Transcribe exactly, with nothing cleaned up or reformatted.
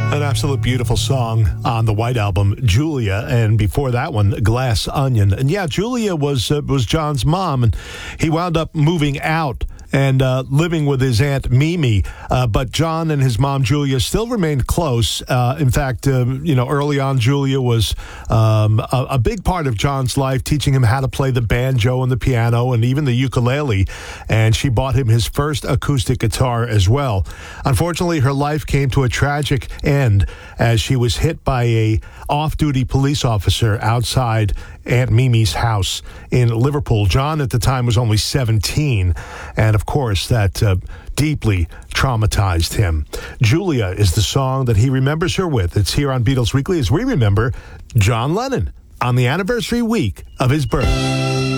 An absolute beautiful song on the White Album, Julia, and before that one, Glass Onion. And yeah, Julia was uh, was John's mom, and he wound up moving out and uh, living with his Aunt Mimi. Uh, but John and his mom, Julia, still remained close. Uh, in fact, uh, you know, early on, Julia was um, a, a big part of John's life, teaching him how to play the banjo and the piano and even the ukulele. And she bought him his first acoustic guitar as well. Unfortunately, her life came to a tragic end as she was hit by a off-duty police officer outside Aunt Mimi's house in Liverpool. John at the time was only seventeen, and of course that uh, deeply traumatized him. Julia is the song that he remembers her with. It's here on Beatles Weekly as we remember John Lennon on the anniversary week of his birth.